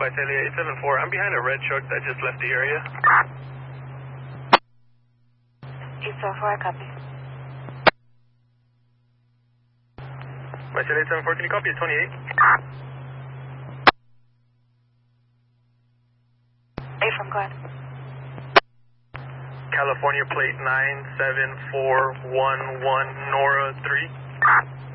Visalia 874. I'm behind a red truck that just left the area. 874, copy. Visalia 874, can you copy at 28? From go ahead. California plate 97411 Nora 3.